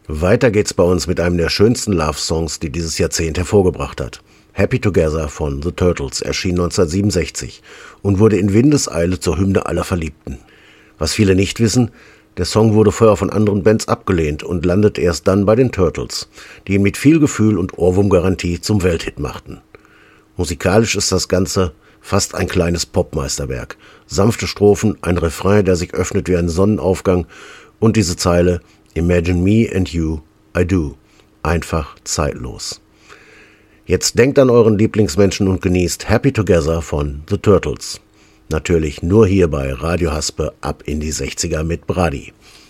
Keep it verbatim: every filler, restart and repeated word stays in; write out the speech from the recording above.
Weiter geht's bei uns mit einem der schönsten Love-Songs, die dieses Jahrzehnt hervorgebracht hat. Happy Together von The Turtles erschien neunzehnhundertsiebenundsechzig und wurde in Windeseile zur Hymne aller Verliebten. Was viele nicht wissen, der Song wurde vorher von anderen Bands abgelehnt und landete erst dann bei den Turtles, die ihn mit viel Gefühl und Ohrwurmgarantie zum Welthit machten. Musikalisch ist das Ganze fast ein kleines Popmeisterwerk. Sanfte Strophen, ein Refrain, der sich öffnet wie ein Sonnenaufgang und diese Zeile Imagine me and you, I do. Einfach zeitlos. Jetzt denkt an euren Lieblingsmenschen und genießt Happy Together von The Turtles. Natürlich nur hier bei Radio Haspe ab in die sechziger mit Brady.